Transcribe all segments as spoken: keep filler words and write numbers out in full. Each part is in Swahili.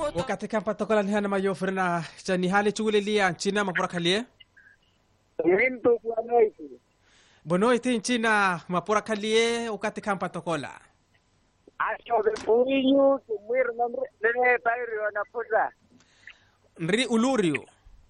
wakati kampa tokola ni hana mayo frena chani hali chugule liya nchina mapura kalie Rinto kwa noiti. bono iti nchina mapura kalie wakati kampa tokola Asho de puinyu tumir namre nene tayro na puta. nri ulurio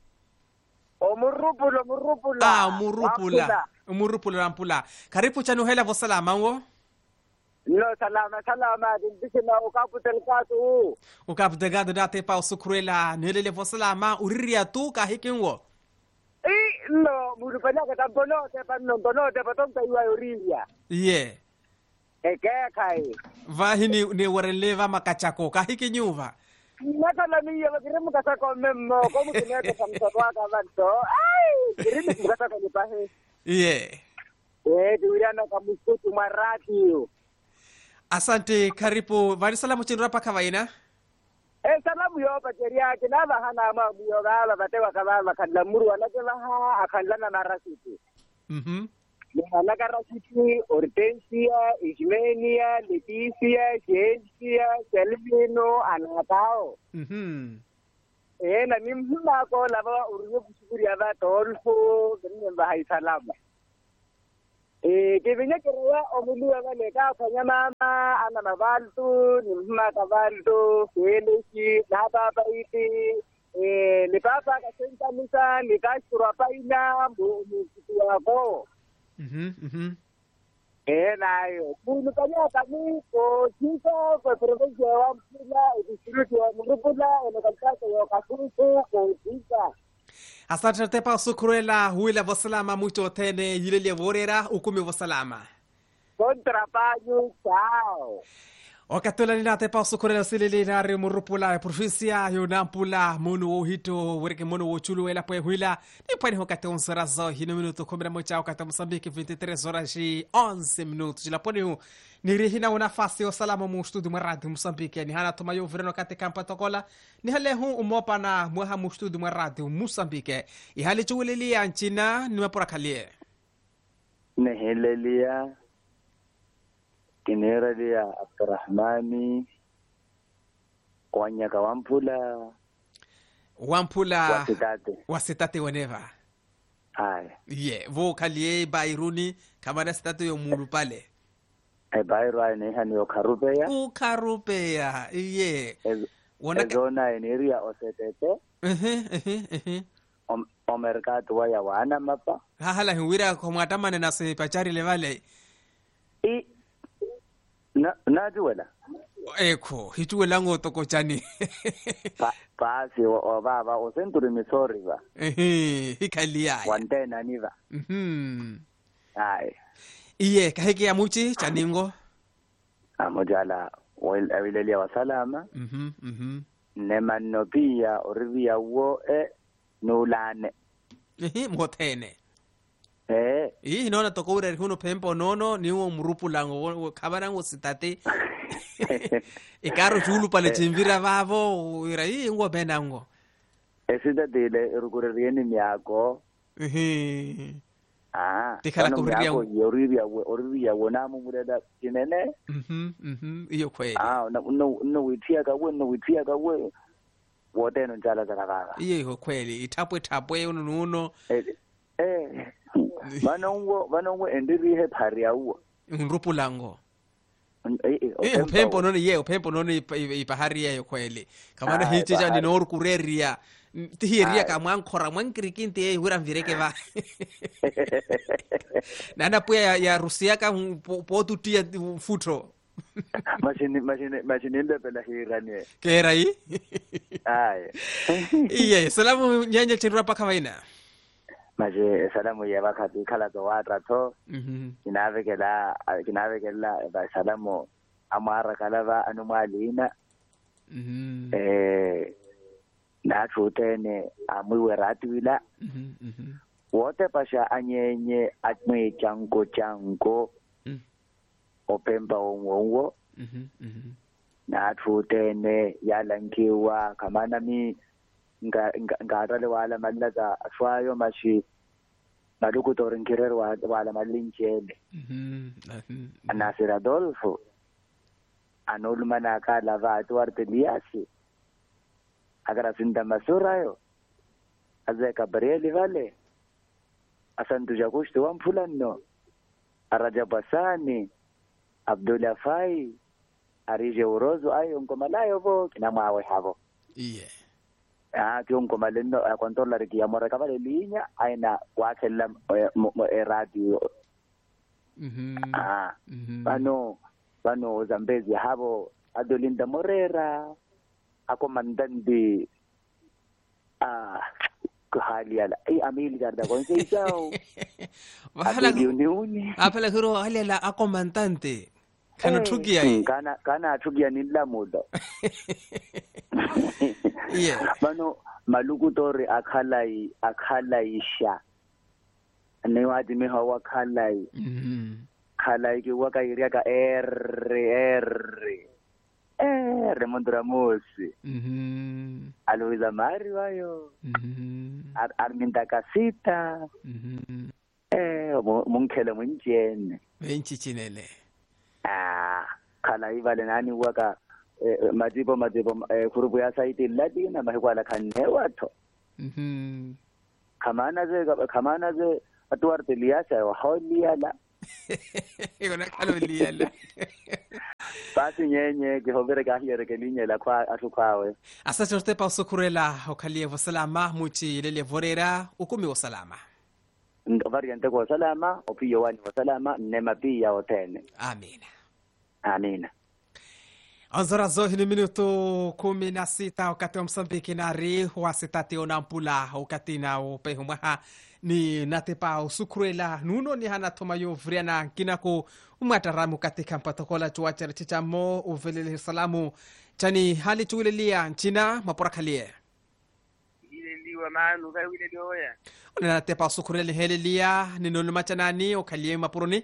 O murupula murupula. ah murupula murupula rampula karibu chanu hela vo salama ngo No salama salama dindikina ukaputel katu. ukapdegado date pa usukruela nele vo salama uriria tu ka hikinwo Eh no murupanya ka tambono te panno tono te patom ta iwa uriria. ye Eke kai. va hini ne wareleva makachako ka hikinyuva Nakala niya magire mukasa ko memmo ko mukineka samswa ka vanto. Ai, dire mukasa ko ni pahe. ye Eh duriana kamustu marati. asante karibu vani salamu chindu rapa kawaina Eh salamu yo pateria kinaba hana ma buyo gala batewa kababa kadlamuru anakela ha akandana na rasiti. mhm Ni anaka rasiti Hortensia, Ismenia, Leticia, Jensia, Selvino, Anatao. mhm Eh na nimhuna ko laba uriyo kushukuri aba tolfo gani mba hai salama. Eh kivinya kerewa omulu aba leka kanya mama ana mabaltu nimhuna kabaltu kweleki na baba iti eh ni papa ka senta misa ni kashura paina mu yako. mhm mhm Eh nayo bunu kanya kami ko chika ko province wa mpula district wa mrupula ene kalkata yo kasuku ko chika. asante tepa usukruela huila vo salama muito tene yilele vorera ukumi vo salama Contra paño, chao. wakatola nina tepa usukruela silele nare murupula provincia yo nampula munu wo hito wereke munu wo chulu ela pwe huila ni pani hokate onsara zo hino minuto komera mocha wakati Mozambique vinte e três horas e onze minutos la poni ni rihina una fasi o salama mu studio mwa radio Mozambique ni hana tomayo vreno kate kampa tokola ni hale hu umopa na mwa mu studio mwa radio Mozambique i hale chuweleli ya nchina ni mapura kalie Nehelelia Kineralia Abdurrahmani Wanyaka Wampula wampula Wasitate wasitate whenever Hai ye vo kalie bairuni kama na sitate yo mulu pale E Bairo ane hani Okarupeya ukarupea ye wona Ezona eneria Osetete ehe ehe ehe Omerkatu waya wana mapa hahala huwira kwa mwatamane na se pachari levale I Na Najuela eko hituwe lango toko chani Pa Pasi o baba o senturi misori ba ehe hikalia Wantena niva mhm Hai iye kahiki ya muchi chaningo Amojala Wel awilelia wa salama mhm mhm Nemanno pia orivia wo e nulane ehe motene Eh ii nona toko ure huno pempo nono ni uo murupu lango kabarango sitate ikaro chulu pale chimvira vavo ira ii ngo benango Esida dile rukurerieni miako ehe ah Tikala wano kuriria miako yorivia wo orivia wo namu mureda kinene mhm mhm iyo kweli ah no no no witia ka wo no witia ka wo wote no njala zakaka iyo kweli itapwe tapwe uno nuno eh eh banongo banongo endiri he paria wo murupu lango eh eh eh upempo noni ye upempo noni ipahari yo kweli kamana Ah, hichi ja bahari. ni noru kureria tihiria Ah. kama ankora mwankirikinte ye hura mvireke va nana pia ya, ya rusia ka potu tia futro machine machine machine ndo pela hirani kera yi ai iye salamu nyanya chinura paka vaina maje salamu ya bakati kala to watra to mhm kinavekela kinavekela ba salamu amara kala ba anumalina mhm eh na tutene amwe ratwila mhm mhm wote pasha anyenye atme chango chango Mm. opemba onwo mhm mhm na tutene yalankiwa kamana mi nga ngarale wala malaga afwayo mashi maluku torinkirer wala malinchele mhm mhm anasir Adolfo anolumana ka lava atuarte liasi agara sinda masurayo aze kabrieli vale asantu jakushti wa mfulano arajabasani Abdul Afai arije urozo ayo ngomalayo vo kina mwawe havo iye ah kyo ngomalendo akontola riki ya mora kabale linya aina wakela e radio mhm ah bano bano Zambezi havo Adolinda Morera akomandandi ah hali ala ay amili garda kon say sao wahala uniuni apela hiro hali ala akomandante kana tugia hii kana kana tugia ni la muda yeah bano maluku tore akhalai akhalaisha ne wadi me hawa khalai mhm khalai ke waka iria ka er er er mondra mosi mhm aloiza mari wayo mhm ar arminda kasita mhm eh munkhele munjene benchichinele ah khalai vale nani waka madibo madibo kurubu ya saiti ladina mahikwala kanne watho mhm kamana ze kamana ze atwarte liyasa wa hawliyala ikona kaloliyala basi nyenye ke hobere ka hiere ke linye la kwa atukwawe asante usted pa usukurela ukalie salama muchi lele vorera ukumi wa salama variante kwa salama opiyo wani wa salama nema pia otene amina amina Anzora zohi ni minuto kumi na sita wakati wa Msambiki na ri wa sitati onampula wakati na upehu mwaha ni natepa usukurela nuno ni hana tomayo vriana kinako umataramu katika mpatokola chuachara chichamo uvelele salamu chani hali chulilia nchina maporakalie ile liwa manu ka wile doya natepa usukurela helelia ninoluma chanani ukalie mapuruni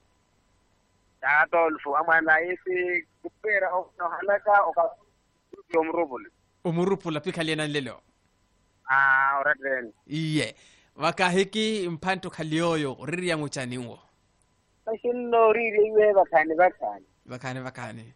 Adolfo amana ese kupera o halaka o ka umrupul umurupula pikalie na lelo ah oradren iye wakahiki mpanto kalioyo riri ya nguchani ngo kashinno riri iwe bakani bakani bakane bakane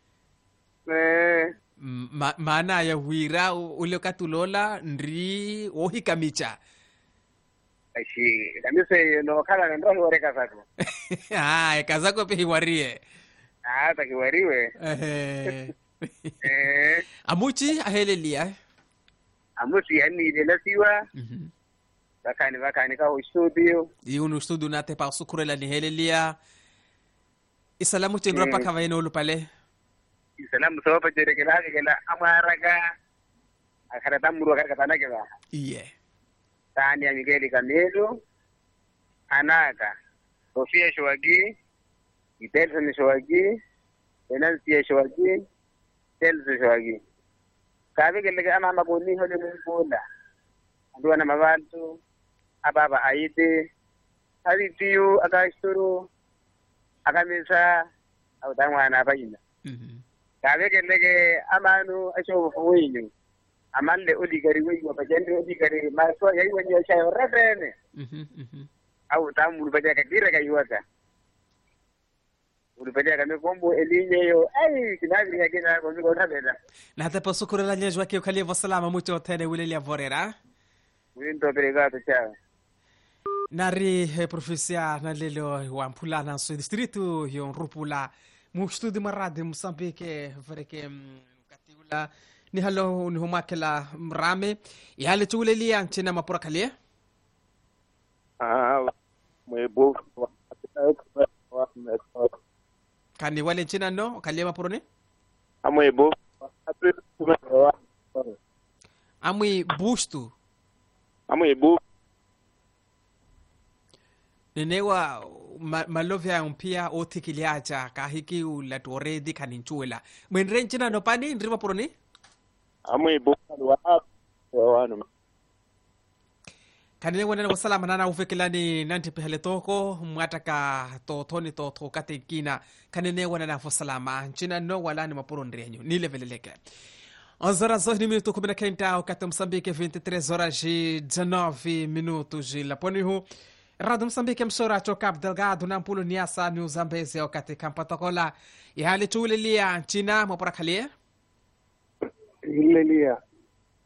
eh Ma, maana ya huira ule katulola ndri ohika micha ashi kamise no kala ndo horeka zako ah kazako pe hiwarie ah takiwariwe eh eh amuchi ahelelia amusi yani ile lasiwa mhm bakani bakani ka studio yunu studio nate pa sukurela ni helelia isalamu chendra Mm. paka vaino lupale salamu sopa jere kala kala amaraga akara tamuru akara katana kala iye tani ya Miguel Camelo anaka Sofia Shwagi Itelson Shwagi Venancia Shwagi Telso Shwagi kabe kele ama magoni hole mbola ndio na mabantu ababa aite haditiu akashuru akamisa au tangwana abayina mhm kabe kele amanu asho fuwinyu amande odigari weyi wapajende odigari maso yayi wenye shayo refene mhm mhm au tamu ulipata kadira kaiwaka ulipata kama kombo elinye yo ai kinabi yake na kombo kwa tabela nate pa sukurela nyejwa ke ukalie salama mucho tene wile ya vorera windo pelegato chao nari he profesia na lelo wa mpula na so distrito yo rupula mu studio marade Msambike vereke katiula ni halo ni humakela mrame yale chulelia nchina maporakalie ah mwebo kani wale nchina no kalie mapurone amwebo amwi bustu amwebo nenewa ma, malovya mpia otikiliacha kahiki ulatoredi kaninchuela mwenre nchina no pani ndri mapurone amwebo wa wanu kanene wena wa salama nana ufekilani nanti pehele toko mwataka to toni to to katekina kanene wena na fo salama nchina no wala ni mapuro ndrenyo ni leveleleke onze horas dois minutos kumi na kenda wakati Msambike vinte e três horas e dezenove minutos la ponihu Rádio Moçambique msora cho Cabo Delgado na mpulo niasa ni Zambezi wakati kampatokola ihali chulilia nchina mwaporakhalia ilelia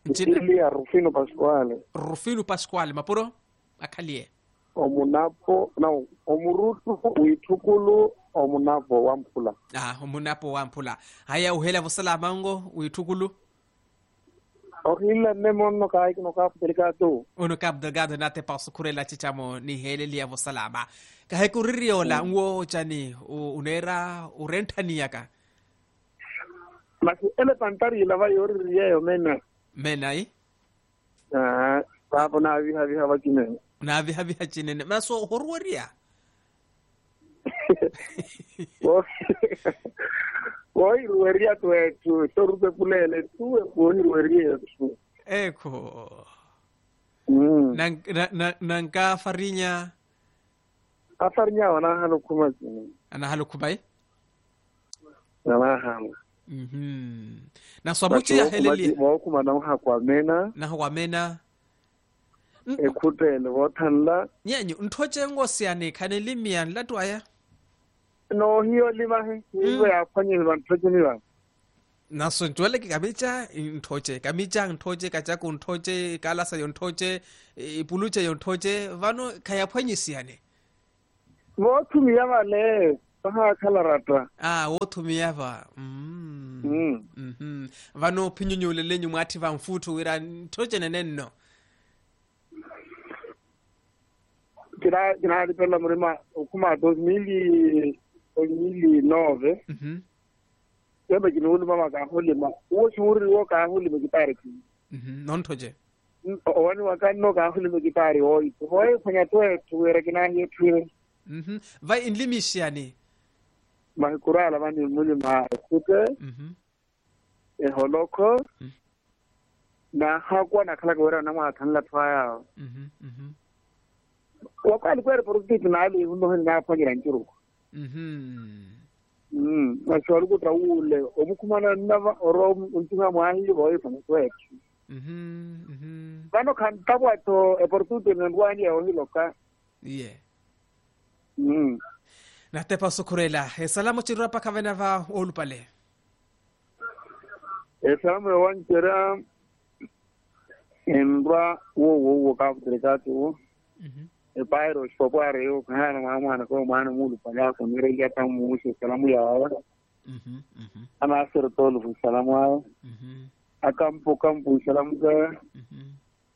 Nchina ili ya Rufino Pasquale Rufino Pasquale mapuro akalie omunapo na omurutu uitukulu omunapo wampula ah omunapo wampula haya uhela vosalama ngo uitukulu ohila nemono kai no ka delicado ono cap delgado nate paso kurela chichamo ni hele lia vosalama ka he kuririola ngo chani unera urentani yaka masi ele pantari la va yori yo mena menai ah babo na vi havi hava kine na vi havi hachinene maso horworia Oi, rueria tu é tu, torupe pulele tu, oi rueria tu. Eko. Mm. Nang na nangka farinya. A farinha wana halu kuma. Ana halu kubai? Na halu. Mhm. Na swabuchi ya heleli. Mo kuma na ha kwa mena. Na kwa mena. Ekutele wothanla. Nyenyu nthoche ngosiane khanelimia latwaya. No hiyo lima he hiyo ya fanye bantoje niwa naso ntwele ke kamicha nthoche kamicha nthoche kachako nthoche kala sa nthoche ipuluche nthoche vano khaya phwanyisiane mo thumia vale ha khala rata ah wo thumia va mm mm mhm vano phinyunyule lenyu mwathi va mfuthu wira nthoche nenenno kira kira dipela murima kuma dos mil dos mil e nove mhm yaba kinulu mama ka holima wo shuri wo ka holima gitari mhm non thoje wani wakano ka holima gitari oi hoi fanya toe tuwera kina hiyo tuwe mhm vai inlimisiani makurala bani mulima kuke mhm e holoko na hakwa na kala gora na ma tanla twaya mhm mhm wakali kwere porositi na ali hundo na fanya njuru mhm mm mashauri kutaule omukumana nava oro untunga mwahi boy fanya toe mhm mhm bano kan tabwa to e portuto ndwani ya hiloka yeah mm na te paso kurela e salamo chirapa kavena va olupale e salamu ya wanchera endwa wo wo wo ka delegado mhm e bairo spopare yo kana mama na ko mana mulu pala ko mire ya tan mu se salamu ya wa mhm mhm ana ser tolu salamu ya mhm akampo kampo salamu ga mhm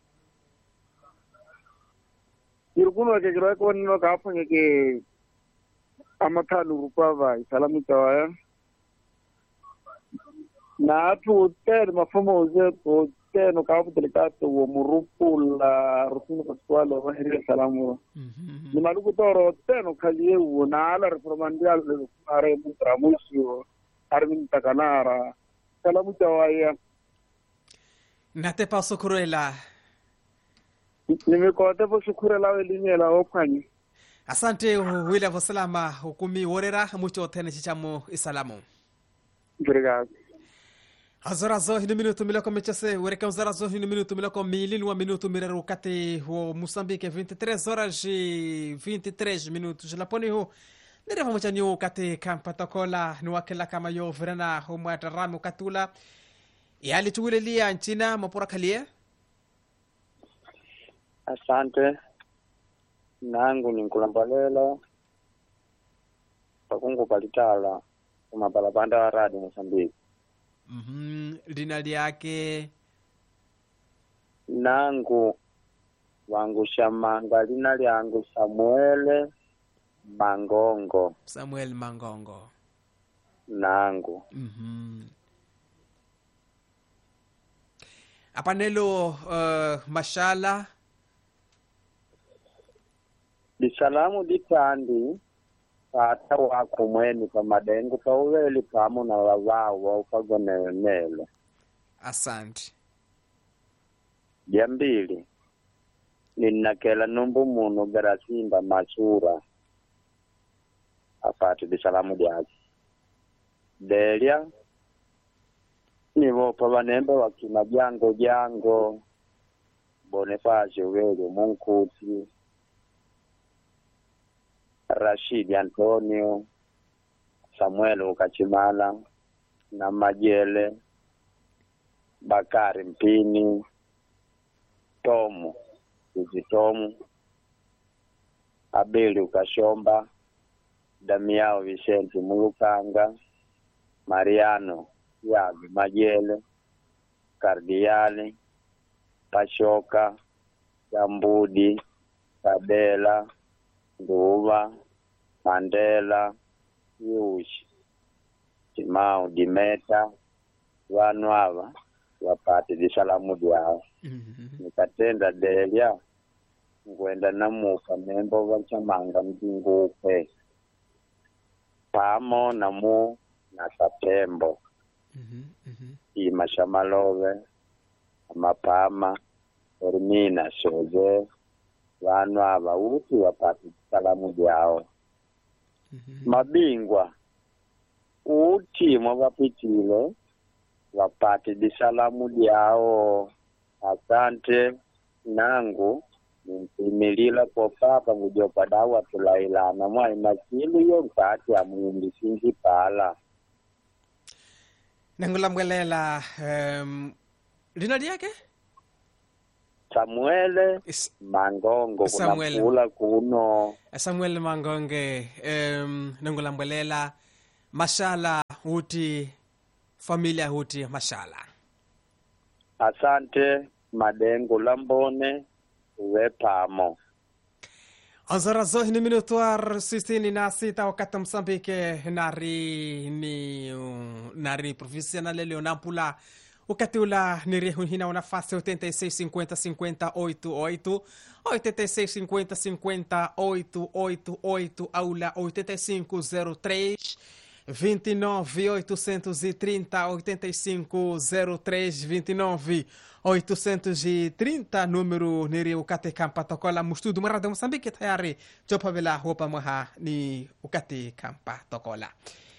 irkuno ke gira ko no ka fanya ke amata lurupa va salamu ya na tu ter mafomo ze to no kafu delicado wo murupula Rufino Pasquale wa hiri salamu mhm ni maluku toro teno kalie wo na ala reformandial le are mutramusio armin takanara salamu tawaya na te paso kurela nimekota po shukura la elimela opanyi asante wila vosalama hukumi worera mucho tena chichamo isalamu obrigado Azarazo hino minuto miloko mechase wereka azarazo hino minuto miloko milini wa minuto mireru kati ho Moçambique vinte e três horas e vinte e três minutos laponi ho nireva mchanyo kati kampatakola nuwakela kama yo verana ho mwataramo katula yali tugulelia nchina mapura kalia asante nangu ninkulambalela pakungu palitala kumabalabanda wa radio Moçambique mhm lina lyake nangu wangu shamanga lina lyangu Samuele Mangongo Samuel Mangongo nangu mhm apanelo uh, mashala disalamu ditandi pata wako mweni pa madengu pa uweli pamo na wawawa upagonele asante jambili ninakela numbu munu garasimba masura apati disalamu diaji delia nivopa vanembe wakina jango jango Bonifacio Wele Munkuti Rashid Antonio Samuel Ukachimala na Majele Bakari Mpini, Tomu Tomu, Abeli Ukashomba, Damiao Vicente Mulukanga, Mariano Yagi Majele, Kardiali, Pashoka, Jambudi, Kadela, Nduva, Mandela, Yushi, Timau Dimeta, wanu hawa wapate disalamu diao. Mhm. Nikatenda delia ngwenda namuka membo wanchamanga mjingupe pamo namu na Sapembo Mhm. Mhm. Imashamalove Mapama Ermina Shoze wanu hawa uti wapate disalamu diao. Mhm. Mabingwa uti mwapitile wapate disalamu diao. Asante nangu nimilila kwa papa ngujopa dawa tulaila na mwai makili yo mkati ya mwindi singi pala. Nangula mwelela um, lina yake? Samuele Is- Mangongo kuna Samuele. pula kuno. Samuel Mangonge um, nangula mwelela mashala huti familia huti mashala. Asante Madengo Lambone uwe pamo. Anzara zohi ni minuto ar sitini na sita wakati Msambike nari ni uh, nari provinsia na leleo Nampula wakati ula nirihunhina nafasi oitenta e seis cinquenta cinquenta oito oito oitenta e seis cinquenta cinquenta oito oito oito aula oitenta e cinco zero três vinte e nove oitocentos e trinta oitenta e cinco zero três vinte e nove oitocentos e trinta número niri ukate kampa tokola mustudu marada Msambiki tayari jopa vela hopa maha ni ukate kampa tokola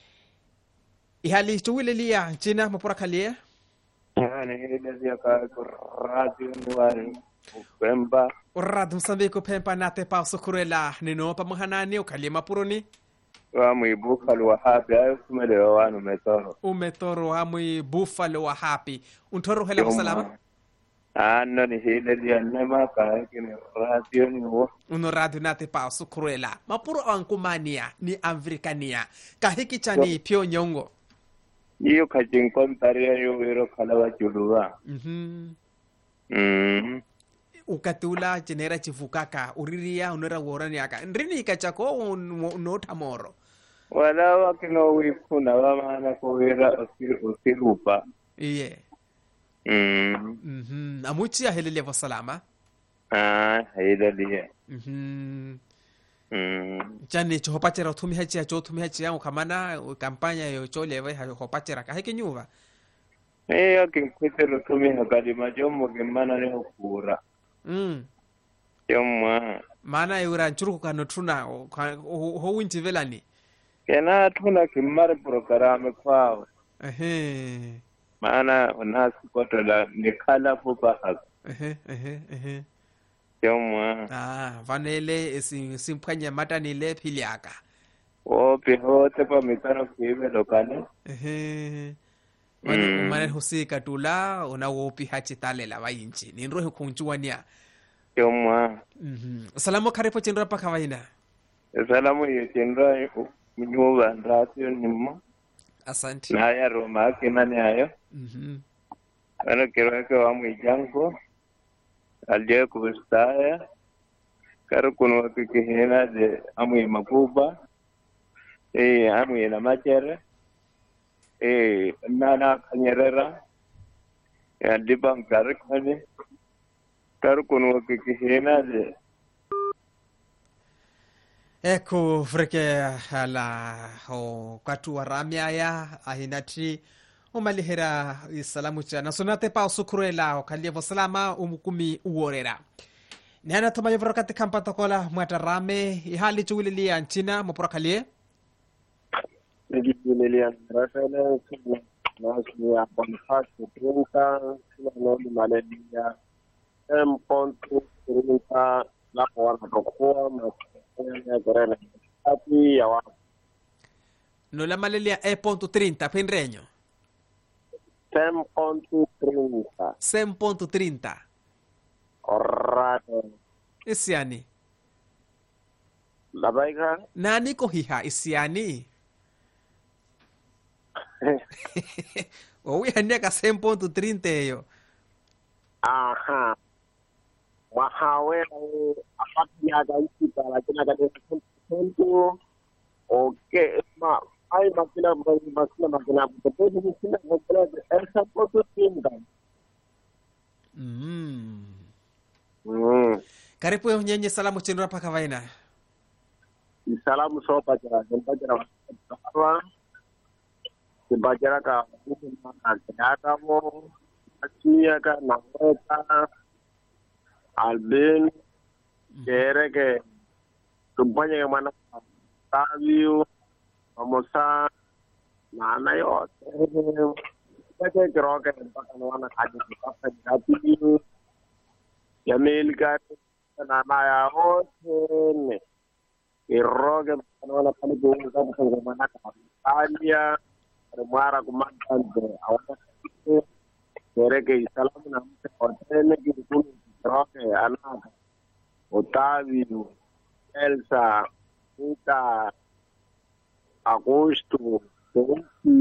ihali chuwile liya china mapura kalia Yani ile dia ka radio ni Upemba urad Msambiki pempa nate pa sukurela nino pa mahanani ukalia mapuroni wa mwibuka wa hapi ayo kumelewa wanu metoro. umetoro amui buffalo wa happy untoro hela kusalama Ano ni ile dia nema ka kini radio ni wo. uno radio nate pa sukurela mapuro ankumania ni afrikania kahiki chani pio nyongo Iyo kajinko taria yo wero kalawa chuluwa. mhm Mm. ukatula genera chifukaka uriria unora worani aka ndrini ikachako unota moro Wala wakino wifuna wa maana kuwira usirupa. iye Mm. mhm amuchi ya helele wa salama Ah, ile dia. mhm Mm. chani chopachera thumi hachi ya chothumi hachi yangu kamana kampanya yo cholewe ha hopachera ka heke nyuva Eyo kinkwitero tumi hakali majomo gemana ne hukura. mm Yomwa. mana yura nchuruku kanotuna ho winti velani Kena tuna kimare programe kwao. ehe Maana unasi kotola nikala fupa haka. ehe ehe ehe Yomwa. ah vanele esi simphanya matani le philiaka Opi hote pa mitano kiwe lokane. ehe Mm. mana umane husika tula una wopi hachi talela vainchi ninro kunchuwania Yomwa. mhm salamu karipo chendra pa kawaina Salamu yetendra mnyuva ndrasio nimo. asante Na ya Roma kina ni ayo. mhm Ano kirweke wa mwijango. Alie kubistaya. Karu kunu wakikihina de amwi makuba. Eh, amwi na machere. Eh, nana kanyerera. Ya diba mkarikani. Karu kunu wakikihina de eko freke ala o katu waramya ya ahinati umalihera isalamu chana sonate pa sukurela o kalievo salama umukumi uorera nana toma yevro kate kampa tokola mwatarame ihali chuwililia nchina mopurakalie Nijipililia rasele kila nasi ya Boniface Trinka kila nodi maledia M pontu Trinka lapo wanatokuwa masikanya gerele kati ya no la malelia e ponto treinta penreño Sem ponto trinta. cem ponto trinta. Corrado. Isiani. Labaika? Nani ko hiha isiani? Owi hanya ka cem ponto trinta yo. Aha. Wahawe apatia gaisita lakini akadema sento. Okay, ma ai makina makina makina betul di sini betul elsa foto trinta. Mm. Hmm. Karibu nyenye salamu chenu hapa Kavaina. Salamu sopa jara jempa jara wa jempa ka ka mo akia ka naweta Albin kere ke tumpanya yang mana taviu pamosa nana yo ke kero ke pakan wana kaji apa jadi Yamil ka nana ya hosene iroge wana kali bunga kwa mana Italia mara kumanda awana kere ke salamu na mse hosene ki Roque, Ana, Otávio, Elsa, Rita, Augusto,